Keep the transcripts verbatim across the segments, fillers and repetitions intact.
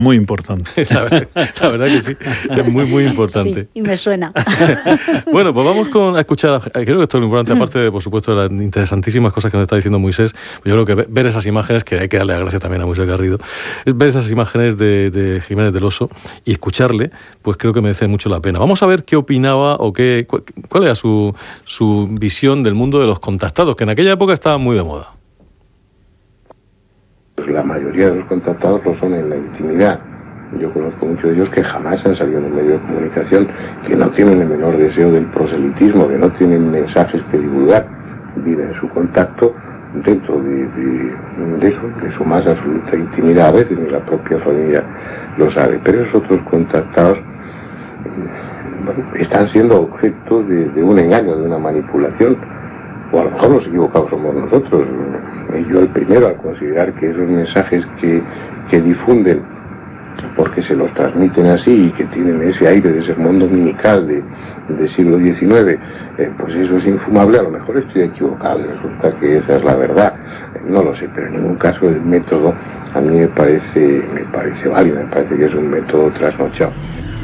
Muy importante. La verdad, la verdad que sí, es muy, muy importante. Sí, y me suena. Bueno, pues vamos con, a escuchar, creo que esto es lo importante, aparte de, por supuesto, de las interesantísimas cosas que nos está diciendo Moisés, pues yo creo que ver esas imágenes, que hay que darle la gracia también a Moisés Garrido, es ver esas imágenes de, de Jiménez del Oso y escucharle, pues creo que merece mucho la pena. Vamos a ver qué opinaba o qué, cuál, cuál era su, su visión del mundo de los contactados, que en aquella época estaba muy de moda. La mayoría de los contactados lo son en la intimidad. Yo conozco muchos de ellos que jamás han salido en el medio de comunicación, que no tienen el menor deseo del proselitismo, que no tienen mensajes que divulgar. Viven su contacto dentro de, de, de eso, de su más absoluta intimidad. A veces ni la propia familia lo sabe, pero esos otros contactados, bueno, están siendo objeto de, de un engaño, de una manipulación. O a lo mejor los equivocados somos nosotros. Y yo el primero a considerar que esos mensajes que, que difunden, porque se los transmiten así y que tienen ese aire de sermón dominical de, de siglo diecinueve, eh, pues eso es infumable. A lo mejor estoy equivocado y resulta que esa es la verdad. No lo sé, pero en ningún caso el método a mí me parece, me parece válido, me parece que es un método trasnochado.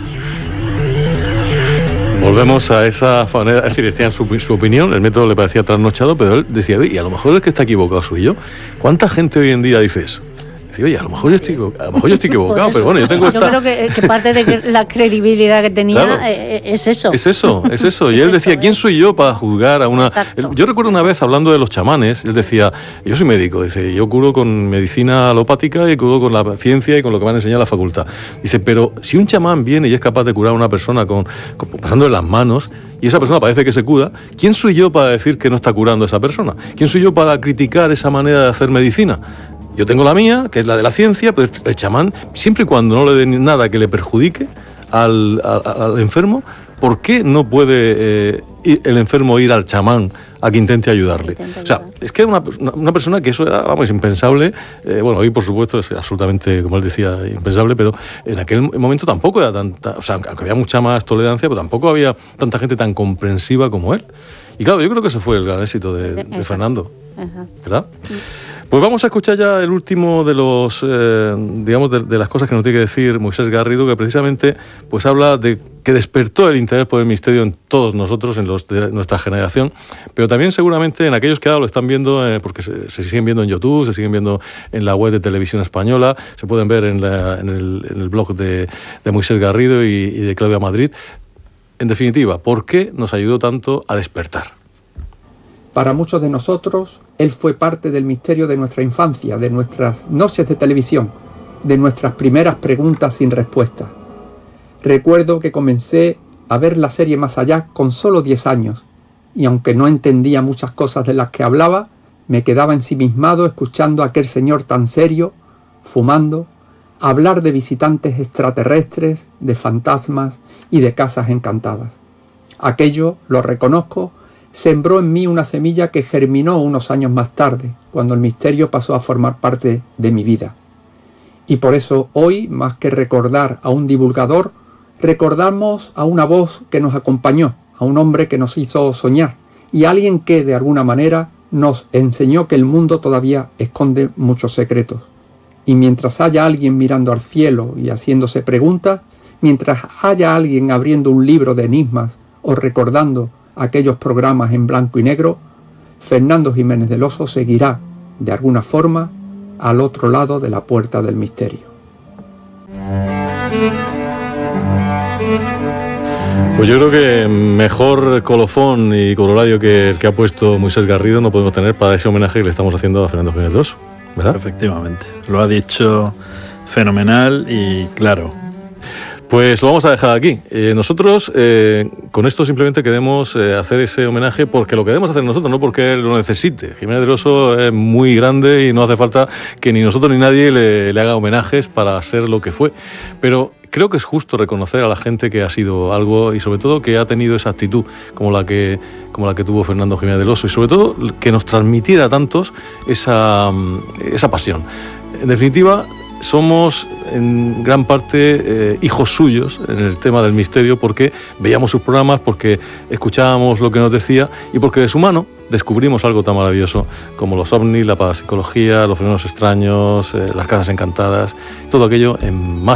Volvemos a esa manera, es decir, tenía su, su opinión, el método le parecía trasnochado, pero él decía, oye, y a lo mejor el que está equivocado soy yo. ¿Cuánta gente hoy en día dice eso? Dice, oye, a lo mejor yo estoy, a lo mejor yo estoy equivocado, pero bueno, yo tengo esta... Yo creo que, que parte de la credibilidad que tenía, claro, es eso. Es eso, es eso. Y es él decía, eso, ¿quién ¿eh? soy yo para juzgar a una...? Exacto. Yo recuerdo una vez, hablando de los chamanes, él decía, yo soy médico, dice, yo curo con medicina alopática y curo con la ciencia y con lo que me han enseñado en la facultad. Dice, pero si un chamán viene y es capaz de curar a una persona con, con pasándole las manos, y esa persona parece que se cura, ¿quién soy yo para decir que no está curando a esa persona? ¿Quién soy yo para criticar esa manera de hacer medicina? Yo tengo la mía, que es la de la ciencia, pero el chamán, siempre y cuando no le dé nada que le perjudique al, al, al enfermo, ¿por qué no puede eh, ir, el enfermo ir al chamán a que intente ayudarle? Intenta o sea, ayudar. Es que era una, una, una persona que eso era, vamos, impensable. Eh, bueno, hoy por supuesto es absolutamente, como él decía, impensable, pero en aquel momento tampoco era tanta, o sea, aunque había mucha más tolerancia, pero tampoco había tanta gente tan comprensiva como él. Y claro, yo creo que ese fue el gran éxito de, de Fernando. Exacto. ¿Verdad? Sí. Pues vamos a escuchar ya el último de los, eh, digamos, de, de las cosas que nos tiene que decir Moisés Garrido, que precisamente pues habla de que despertó el interés por el misterio en todos nosotros, en los de nuestra generación, pero también seguramente en aquellos que ahora lo están viendo, eh, porque se, se siguen viendo en YouTube, se siguen viendo en la web de Televisión Española, se pueden ver en, la, en, el, en el blog de, de Moisés Garrido y, y de Claudia Madrid. En definitiva, ¿por qué nos ayudó tanto a despertar? Para muchos de nosotros, él fue parte del misterio de nuestra infancia, de nuestras noches de televisión, de nuestras primeras preguntas sin respuesta. Recuerdo que comencé a ver la serie Más Allá con solo diez años, y aunque no entendía muchas cosas de las que hablaba, me quedaba ensimismado escuchando a aquel señor tan serio, fumando, hablar de visitantes extraterrestres, de fantasmas y de casas encantadas. Aquello, lo reconozco, sembró en mí una semilla que germinó unos años más tarde, cuando el misterio pasó a formar parte de mi vida. Y por eso hoy, más que recordar a un divulgador, recordamos a una voz que nos acompañó, a un hombre que nos hizo soñar, y a alguien que, de alguna manera, nos enseñó que el mundo todavía esconde muchos secretos. Y mientras haya alguien mirando al cielo y haciéndose preguntas, mientras haya alguien abriendo un libro de enigmas o recordando aquellos programas en blanco y negro, Fernando Jiménez del Oso seguirá, de alguna forma, al otro lado de la puerta del misterio. Pues yo creo que mejor colofón y corolario que el que ha puesto Moisés Garrido no podemos tener para ese homenaje que le estamos haciendo a Fernando Jiménez del Oso, ¿verdad? Efectivamente, lo ha dicho fenomenal y claro. Pues lo vamos a dejar aquí. Eh, nosotros eh, con esto simplemente queremos eh, hacer ese homenaje porque lo queremos hacer nosotros, no porque él lo necesite. Jiménez del Oso es muy grande y no hace falta que ni nosotros ni nadie le, le haga homenajes para ser lo que fue. Pero creo que es justo reconocer a la gente que ha sido algo y sobre todo que ha tenido esa actitud como la que, como la que tuvo Fernando Jiménez del Oso y sobre todo que nos transmitiera a tantos esa, esa pasión. En definitiva, somos en gran parte eh, hijos suyos en el tema del misterio porque veíamos sus programas, porque escuchábamos lo que nos decía y porque de su mano descubrimos algo tan maravilloso como los ovnis, la parapsicología, los fenómenos extraños, eh, las casas encantadas, todo aquello en más